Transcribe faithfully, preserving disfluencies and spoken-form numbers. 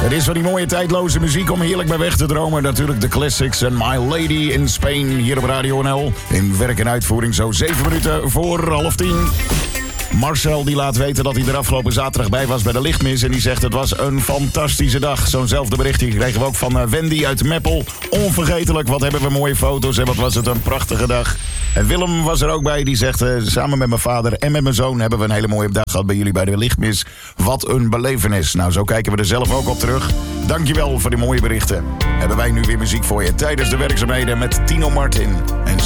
Het is van die mooie tijdloze muziek om heerlijk bij weg te dromen. Natuurlijk de classics en My Lady in Spain hier op Radio N L. In werk en uitvoering zo zeven minuten voor half tien. Marcel die laat weten dat hij er afgelopen zaterdag bij was bij de lichtmis. En die zegt het was een fantastische dag. Zo'nzelfde berichtje kregen we ook van Wendy uit Meppel. Onvergetelijk, wat hebben we mooie foto's en wat was het een prachtige dag. En Willem was er ook bij, die zegt uh, samen met mijn vader en met mijn zoon hebben we een hele mooie dag gehad bij jullie bij de lichtmis. Wat een belevenis. Nou, zo kijken we er zelf ook op terug. Dankjewel voor die mooie berichten. Hebben wij nu weer muziek voor je tijdens de werkzaamheden met Tino Martin. En